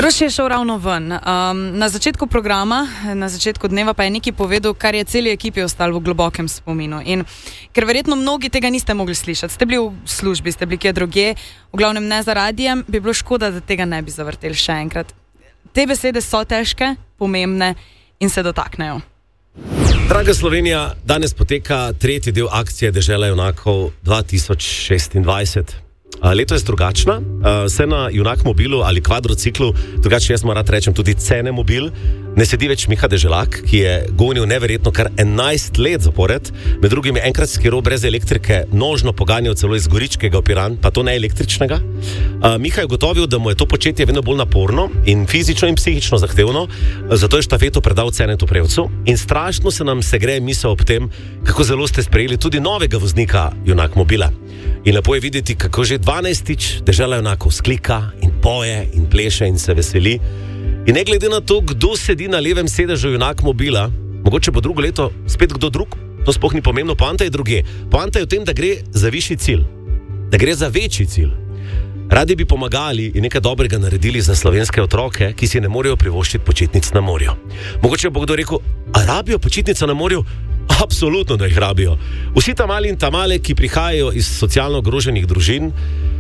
Roš je šel ravno ven. Na začetku programa, na začetku dneva pa je nekaj povedal, kar je celi ekipi ostalo v globokem spominu. In ker verjetno mnogi tega niste mogli slišati, ste bili v službi, ste bili kje drugje, v glavnem ne za radijem, bi bilo škoda, da tega ne bi zavrteli še enkrat. Te besede so težke, pomembne in se dotaknejo. Draga Slovenija, danes poteka tretji del akcije Dežela junakov 2026. Leto je drugačna, se na Junak mobilu ali kvadrociklu, drugače jaz rad rečem tudi Cene mobil, ne sedi več Miha Deželak, ki je gonil neverjetno kar 11 let zapored, med drugim je enkrat skiral brez elektrike, nožno poganjal celo iz Goričkega v Piran, pa to ne električnega. Miha je ugotovil, da mu je to početje vedno bolj naporno in fizično in psihično zahtevno, zato je štafeto predal Cenetu Prevcu in strašno se nam segreje misel ob tem, kako zelo ste sprejeli tudi novega voznika Junak mobila. In lepo je videti, kako že 12-tič Dežela junakov sklika in poje in pleše in se veseli. In ne glede na to, kdo sedi na levem sedežu Junak mobila, mogoče bo drugo leto spet kdo drug, to sploh ni pomembno, poanta je drugje. Poanta je v tem, da gre za višji cilj, da gre za večji cilj. Radi bi pomagali in nekaj dobrega naredili za slovenske otroke, ki si ne morejo privoščiti počitnic na morju. Mogoče bo kdo rekel, a rabijo počitnice na morju? Absolutno, da jih rabijo. Vsi ta mali in ta male, ki prihajajo iz socialno ogroženih družin,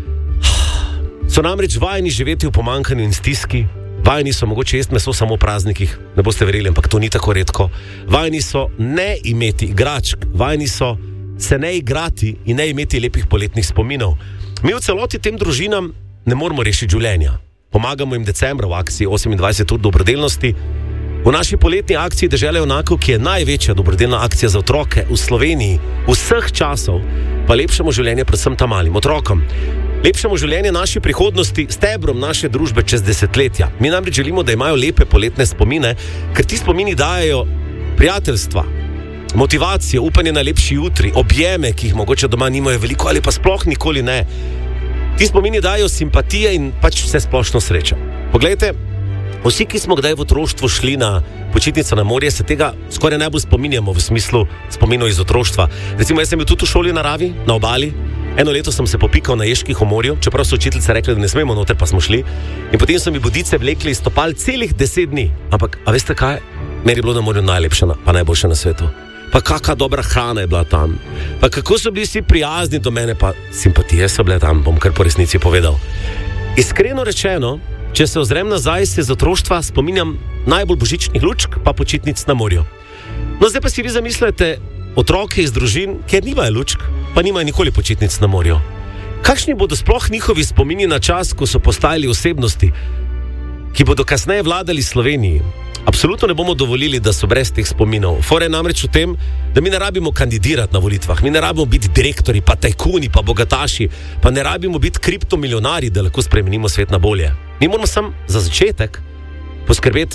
so namreč vajeni živeti v pomanjkanju in stiski, vajeni so mogoče jesti meso samo v praznikih, ne boste verjeli, ampak to ni tako redko. Vajeni so ne imeti igračk, vajeni so se ne igrati in ne imeti lepih poletnih spominov. Mi v celoti tem družinam ne moramo rešiti življenja. Pomagamo jim decembra v akciji 28 ur dobrodelnosti. V naši poletni akciji Dežela junakov, ki je največja dobrodelna akcija za otroke v Sloveniji vseh časov, pa lepšamo življenje predvsem tam malim otrokom. Lepšamo življenje naši prihodnosti, stebrom naše družbe čez desetletja. Mi namreč želimo, da imajo lepe poletne spomine, ker ti spomini dajejo prijateljstva, motivacijo, upanje na lepši jutri, objeme, ki jih mogoče doma nimajo veliko ali pa sploh nikoli ne. Ti spomini dajo simpatije in pač vse splošno srečo. Poglejte, vsi, ki smo kdaj v otroštvu šli na počitnice na morje, se tega skoraj najbolj spominjamo v smislu spominov iz otroštva. Recimo, jaz sem bil tudi v šoli na Ravi, na obali. Eno leto sem se popikal na Ježkih v morju, čeprav so učiteljice rekli, da ne smemo noter, pa smo šli. In potem so mi bodice vlekli iz stopal celih 10 dni. Ampak, a veste kaj? Meni je bilo na morju najlepše, pa najboljše na svetu. Pa kakšna dobra hrana je bila tam. Pa kako so bili vsi prijazni do mene, pa simpatije so bile tam, bom kar po resnici povedal. Iskreno rečeno, če se ozrem nazaj, se z otroštva spominjam najbolj božičnih lučk, pa počitnic na morju. No, zdaj pa si vi zamislite otroke iz družin, kjer nimajo lučk, pa nimajo nikoli počitnic na morju. Kakšni bodo sploh njihovi spomini na čas, ko so postajali osebnosti, ki bodo kasneje vladali Sloveniji? Absolutno ne bomo dovolili, da so brez teh spominov. Fora je namreč v tem, da mi ne rabimo kandidirati na volitvah, mi ne rabimo biti direktori, pa tajkuni, pa bogataši, pa ne rabimo biti kriptomilionari, da lahko spremenimo svet na bolje. Mi moramo sam za začetek poskrbeti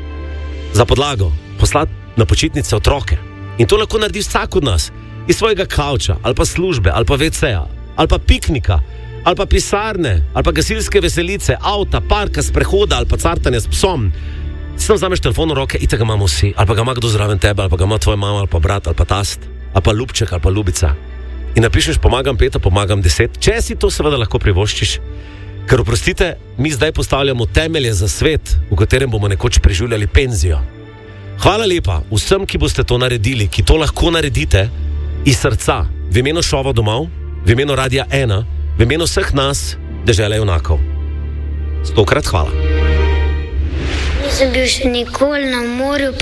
za podlago, poslati na počitnice otroke. In to lahko naredi vsak od nas, iz svojega kavča, ali pa službe, ali pa WC-ja, ali pa piknika, ali pa pisarne, ali pa gasilske veselice, avta, parka, sprehoda, ali pa cartanja s psom. Sam vzameš telefon v roke, itak ga imamo vsi, ali pa ga ima kdo zraven tebe, ali pa ga ima tvoja mama, ali pa brat, ali pa tast, ali pa ljubček, ali pa ljubica. In napišeš, pomagam 5, pomagam 10, če si to seveda lahko privoščiš. Ker oprostite, mi zdaj postavljamo temelje za svet, v katerem bomo nekoč preživljali penzijo. Hvala lepa vsem, ki boste to naredili, ki to lahko naredite iz srca, v imenu šova domov, v imenu Radia 1, v imenu vseh nas, Dežele junakov. 100-krat hvala. Nisem bil še nikoli na morju.